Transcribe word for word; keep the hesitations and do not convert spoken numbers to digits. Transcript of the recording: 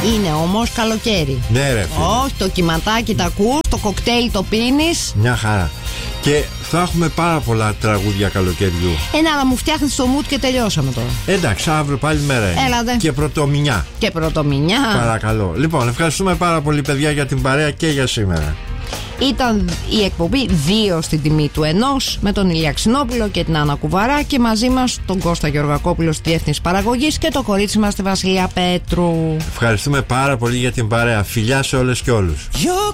Είναι όμως καλοκαίρι. Ναι, ρε φίλε. Όχι, το κυματάκι τα ακούς, το κοκτέιλ το πίνεις. Μια χαρά. Και θα έχουμε πάρα πολλά τραγούδια καλοκαιριού. Ε, ναι, αλλά μου φτιάχνεις το mood και τελειώσαμε τώρα. Εντάξει, αύριο πάλι μέρα είναι. Έλατε. Και πρωτομηνιά. Και πρωτομηνιά. Παρακαλώ. Λοιπόν, ευχαριστούμε πάρα πολύ, παιδιά, για την παρέα και για σήμερα. Ήταν η εκπομπή δύο στην τιμή του ενός, με τον Ηλία Ξινόπουλο και την Άννα Κουβαρά, και μαζί μας τον Κώστα Γεωργακόπουλο στη διεύθυνση παραγωγής και το κορίτσι μας τη Βασιλεία Πέτρου. Ευχαριστούμε πάρα πολύ για την παρέα. Φιλιά σε όλες και όλους.